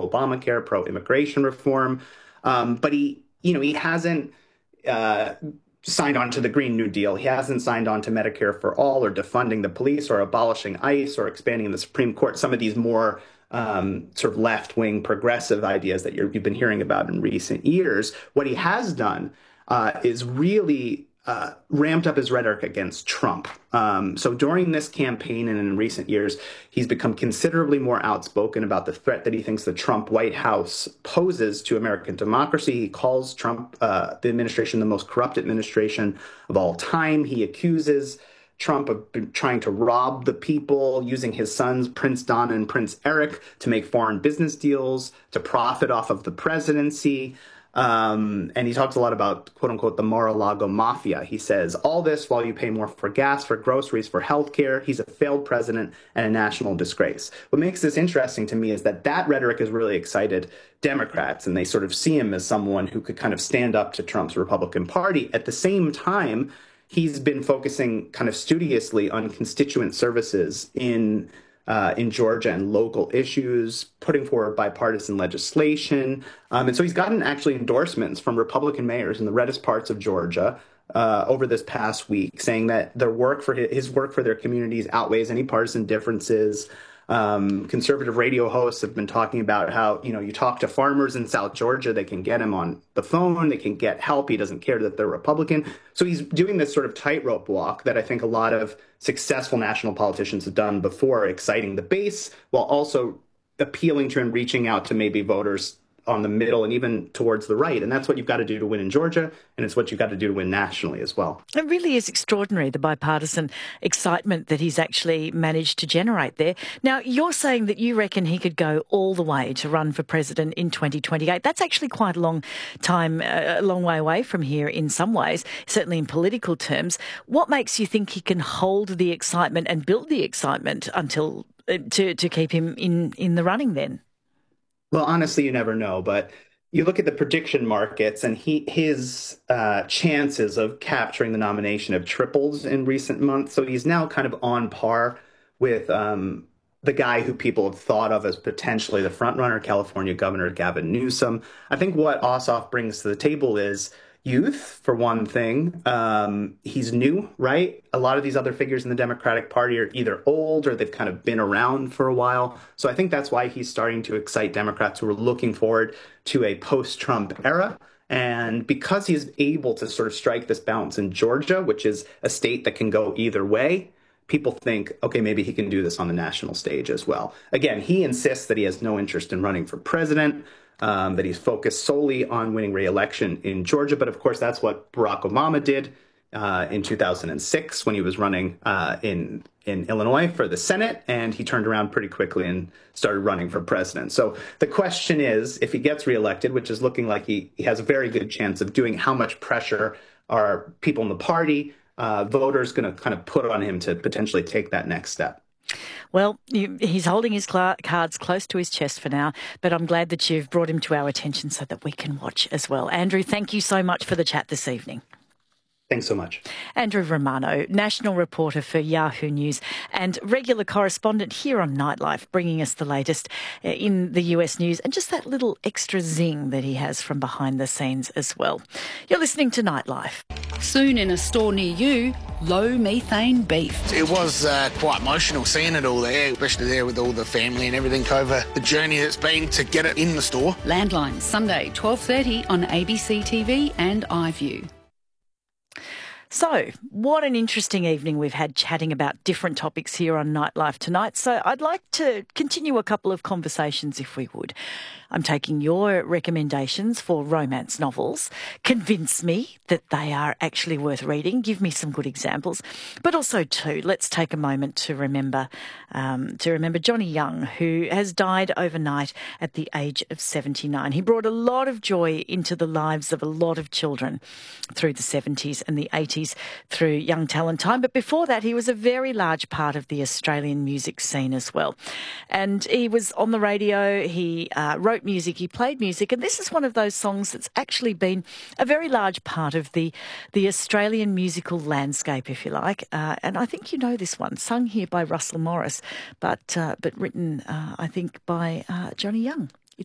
pro-Obamacare, pro-immigration reform. But he hasn't signed on to the Green New Deal. He hasn't signed on to Medicare for All or defunding the police or abolishing ICE or expanding the Supreme Court, some of these more sort of left-wing progressive ideas that you've been hearing about in recent years. What he has done is really ramped up his rhetoric against Trump. So during this campaign and in recent years, he's become considerably more outspoken about the threat that he thinks the Trump White House poses to American democracy. He calls Trump, the administration, the most corrupt administration of all time. He accuses Trump of trying to rob the people, using his sons, Prince Don and Prince Eric, to make foreign business deals, to profit off of the presidency. And he talks a lot about, quote unquote, the Mar-a-Lago mafia. He says, all this while you pay more for gas, for groceries, for healthcare. He's a failed president and a national disgrace. What makes this interesting to me is that rhetoric has really excited Democrats, and they sort of see him as someone who could kind of stand up to Trump's Republican Party. At the same time, he's been focusing kind of studiously on constituent services in Georgia and local issues, putting forward bipartisan legislation. And so he's gotten actually endorsements from Republican mayors in the reddest parts of Georgia over this past week, saying that his work for their communities outweighs any partisan differences. Conservative radio hosts have been talking about how, you talk to farmers in South Georgia, they can get him on the phone, they can get help. He doesn't care that they're Republican. So he's doing this sort of tightrope walk that I think a lot of successful national politicians have done before, exciting the base while also appealing to and reaching out to maybe voters on the middle and even towards the right. And that's what you've got to do to win in Georgia, and it's what you've got to do to win nationally as well. It really is extraordinary, the bipartisan excitement that he's actually managed to generate there. Now, you're saying that you reckon he could go all the way to run for president in 2028. That's actually quite a long way away from here in some ways, certainly in political terms. What makes you think he can hold the excitement and build the excitement until to keep him in the running then? Well, honestly, you never know, but you look at the prediction markets and his chances of capturing the nomination have tripled in recent months. So he's now kind of on par with the guy who people have thought of as potentially the frontrunner, California Governor Gavin Newsom. I think what Ossoff brings to the table is youth, for one thing. He's new, right? A lot of these other figures in the Democratic Party are either old or they've kind of been around for a while. So I think that's why he's starting to excite Democrats who are looking forward to a post-Trump era. And because he's able to sort of strike this balance in Georgia, which is a state that can go either way, people think, okay, maybe he can do this on the national stage as well. Again, he insists that he has no interest in running for president, that he's focused solely on winning re-election in Georgia. But of course, that's what Barack Obama did in 2006 when he was running in Illinois for the Senate, and he turned around pretty quickly and started running for president. So the question is, if he gets reelected, which is looking like he has a very good chance of doing, how much pressure are people in the party, voters going to kind of put on him to potentially take that next step? Well, he's holding his cards close to his chest for now, but I'm glad that you've brought him to our attention so that we can watch as well. Andrew, thank you so much for the chat this evening. Thanks so much. Andrew Romano, national reporter for Yahoo News and regular correspondent here on Nightlife, bringing us the latest in the US news and just that little extra zing that he has from behind the scenes as well. You're listening to Nightlife. Soon in a store near you, low methane beef. It was quite emotional seeing it all there, especially there with all the family and everything over the journey it's been to get it in the store. Landline, Sunday, 12:30 on ABC TV and iView. So, what an interesting evening we've had chatting about different topics here on Nightlife tonight. So, I'd like to continue a couple of conversations if we would. I'm taking your recommendations for romance novels. Convince me that they are actually worth reading. Give me some good examples. But also, too, let's take a moment to remember Johnny Young, who has died overnight at the age of 79. He brought a lot of joy into the lives of a lot of children through the 70s and the 80s through Young Talent Time. But before that, he was a very large part of the Australian music scene as well. And he was on the radio, he wrote music, he played music, and this is one of those songs that's actually been a very large part of the Australian musical landscape, if you like. And I think you know this one, sung here by Russell Morris, but written, I think, by Johnny Young.